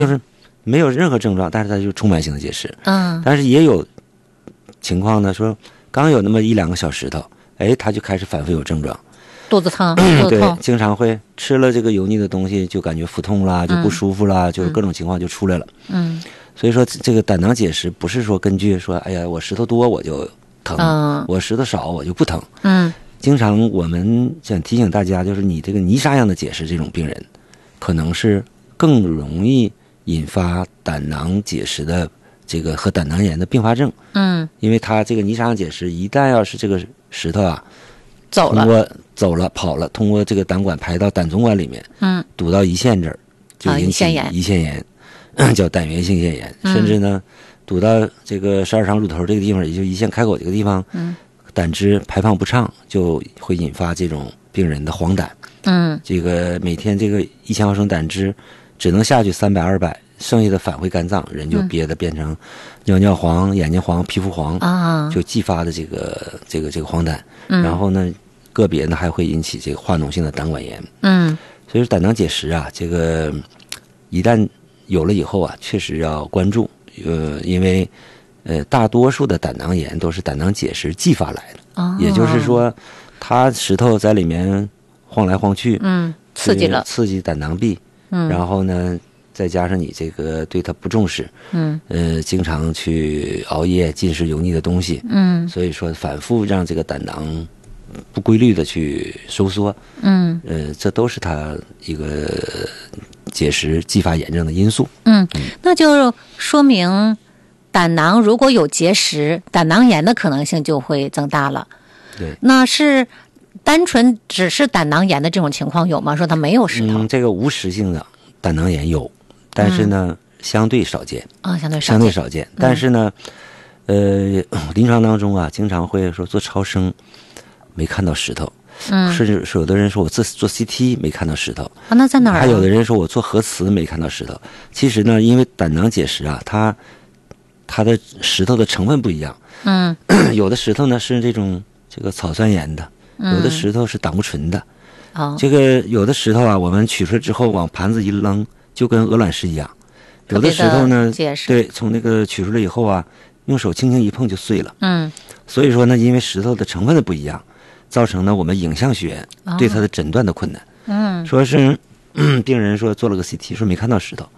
就是没有任何症状，但是它就充满性的结石。 嗯， 但是也有情况呢，说刚有那么1-2个小石头，哎，他就开始反复有症状， 肚子疼，肚子对， 痛， 经常会吃了这个油腻的东西就感觉腹痛啦，就不舒服啦，就是各种情况就出来了。 嗯， 所以说这个胆囊结石不是说根据说，哎呀，我石头多我就疼，我石头少我就不疼。 嗯， 经常我们想提醒大家，就是你这个泥沙样的结石这种病人，可能是更容易引发胆囊结石的这个和胆囊炎的并发症。 嗯， 因为它这个泥沙样结石一旦要是这个石头啊走了跑了，通过这个胆管排到胆总管里面，堵到胰腺这儿，就引起胰腺炎，叫胆源性腺炎，甚至呢堵到这个12肠乳头这个地方，也就胰腺开口这个地方，胆汁排放不畅，就会引发这种病人的黄疸。这个每天这个1000毫升胆汁只能下去300、200，剩下的返回肝脏，人就憋得变成尿黄、眼睛黄、皮肤黄就继发的这个黄疸。然后呢，个别呢还会引起这个化脓性的胆管炎。所以说胆囊结石啊，这个一旦有了以后啊，确实要关注。因为大多数的胆囊炎都是胆囊结石继发来的，也就是说，它石头在里面晃来晃去，刺激胆囊壁，然后呢，再加上你这个对它不重视，经常去熬夜、进食油腻的东西，所以说反复让这个胆囊不规律的去收缩，这都是它一个结石继发炎症的因素。 那就说明胆囊如果有结石，胆囊炎的可能性就会增大了。 对， 那是单纯只是胆囊炎的这种情况有吗？说它没有石头？ 这个无石性的胆囊炎有，但是呢，相对少见啊，相对少见。 但是呢，临床当中啊，经常会说做超声没看到石头。甚至有的人说我做 CT 没看到石头啊，那在哪儿？ 还有的人说我做核磁没看到石头。其实呢，因为胆囊结石啊，它的石头的成分不一样。有的石头呢是这个草酸盐的，有的石头是胆固醇的。这个有的石头啊，我们取出来之后往盘子一扔，就跟鹅卵石一样。有的石头呢，对，从那个取出来以后啊，用手轻轻一碰就碎了。所以说呢，因为石头的成分的不一样，造成呢我们影像学对它的诊断的困难。说是病人说做了个 CT， 说没看到石头，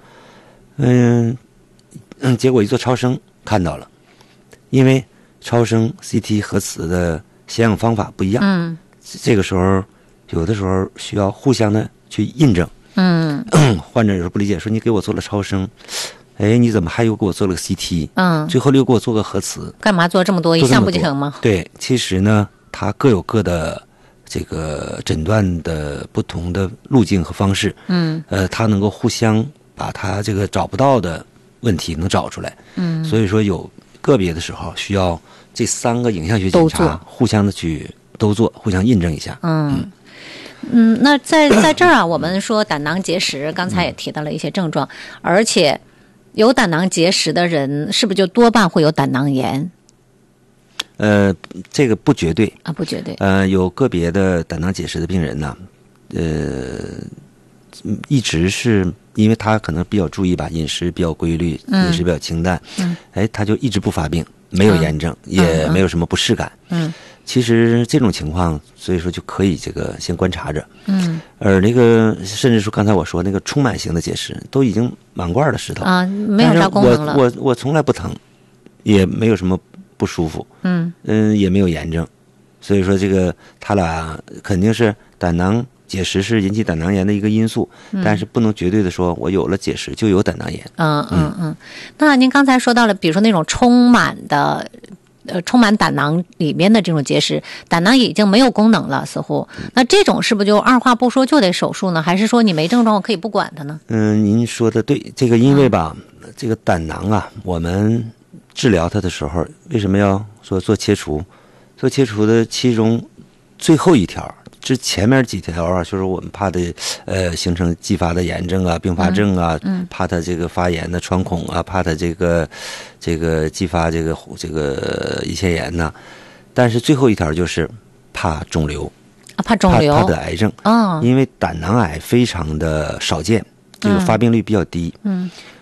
结果一做超声看到了，因为超声 CT 核磁的显影方法不一样。这个时候有的时候需要互相的去印证。患者有时候不理解，说你给我做了超声，哎，你怎么还又给我做了个 CT？最后又给我做个核磁， 干嘛做这么多？一项不就成吗？ 对，其实呢，它各有各的这个诊断的不同的路径和方式。它能够互相把它这个找不到的问题能找出来。所以说有个别的时候需要这3个影像学检查互相的去都做，互相印证一下。 那在这儿啊，我们说胆囊结石，刚才也提到了一些症状，而且有胆囊结石的人是不是就多半会有胆囊炎？ 这个不绝对啊，不绝对。 有个别的胆囊结石的病人呢，一直是因为他可能比较注意吧，饮食比较规律，饮食比较清淡，他就一直不发病，没有炎症，也没有什么不适感。其实这种情况，所以说就可以这个先观察着。而那个甚至说刚才我说那个充满型的结石，都已经满罐的石头啊，没有啥功能了。 我从来不疼，也没有什么不舒服。也没有炎症，所以说这个他俩肯定是胆囊结石是引起胆囊炎的一个因素，但是不能绝对的说我有了结石就有胆囊炎。 那您刚才说到了，比如说那种充满胆囊里面的这种结石，胆囊已经没有功能了，似乎那这种是不是就二话不说就得手术呢？还是说你没症状我可以不管它呢？ 您说的对，这个因为吧，这个胆囊啊，我们治疗它的时候为什么要说做切除？做切除的其中最后一条，之前面几条啊，就是我们怕的形成继发的炎症啊、并发症啊，怕它这个发炎的穿孔啊，怕它这个继发这个胰腺炎呐。但是最后一条就是怕肿瘤。 怕肿瘤， 怕得癌症。因为胆囊癌非常的少见， 这个发病率比较低。